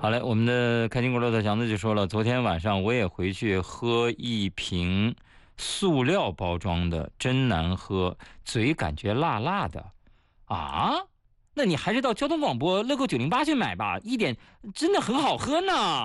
好嘞，我们的开心果乐的祥子就说了，昨天晚上我也回去喝一瓶塑料包装的，真难喝，嘴感觉辣辣的。啊？那你还是到交通广播乐购908去买吧，一点真的很好喝呢。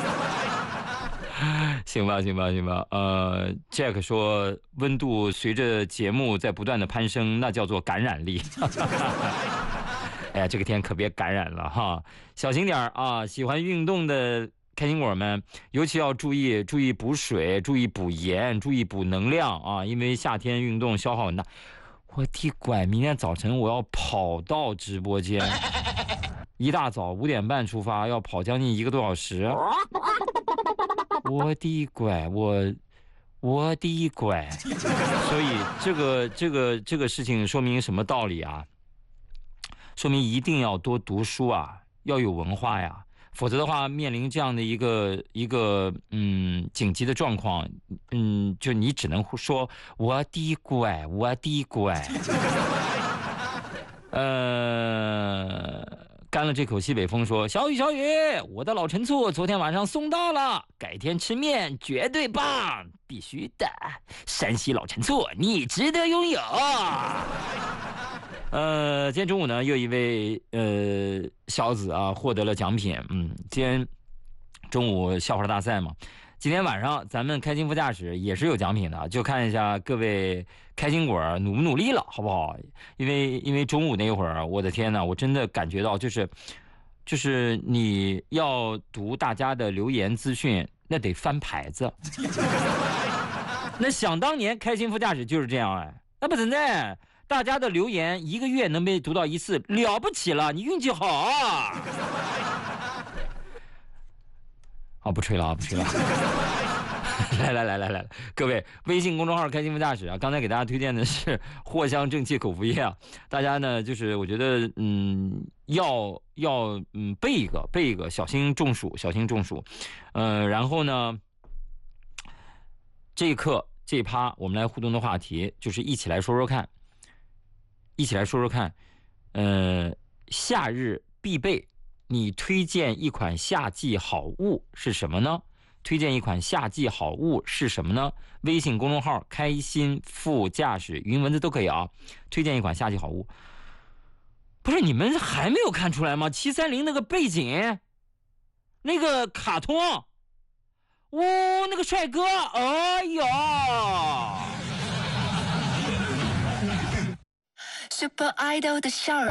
行吧，行吧，行吧。Jack 说温度随着节目在不断的攀升，那叫做感染力。哎呀，这个天可别感染了哈，小心点啊！喜欢运动的开心果们，尤其要注意补水，注意补盐，注意补能量啊！因为夏天运动消耗很大。我的乖，明天早晨我要跑到直播间，一大早5点半出发，要跑将近1个多小时。我的乖，我的乖，所以这个事情说明什么道理啊？说明一定要多读书啊，要有文化呀，否则的话，面临这样的一个紧急的状况，就你只能说我的乖，我的乖。干了这口西北风说，小雨小雨，我的老陈醋昨天晚上送到了，改天吃面绝对棒，必须的，山西老陈醋你值得拥有。今天中午呢，又一位小子啊获得了奖品。今天中午笑话大赛嘛，今天晚上咱们开心副驾驶也是有奖品的，就看一下各位开心果努不努力了，好不好？因为中午那会儿，我的天呐，我真的感觉到就是你要读大家的留言资讯，那得翻牌子。那想当年开心副驾驶就是这样哎，那不存在。大家的留言1个月能被读到1次，了不起了，你运气好啊！好，不吹了啊，不吹了。来，各位，微信公众号开心副驾驶啊，刚才给大家推荐的是藿香正气口服液啊，大家呢就是我觉得要备一个，小心中暑，小心中暑。然后呢，这一刻这一趴我们来互动的话题就是一起来说说看。夏日必备，你推荐一款夏季好物是什么呢？推荐一款夏季好物是什么呢？微信公众号开心副驾驶，语音文字都可以啊。推荐一款夏季好物，不是你们还没有看出来吗？730那个背景，那个卡通，那个帅哥，哎呀！Super Idol 的笑容。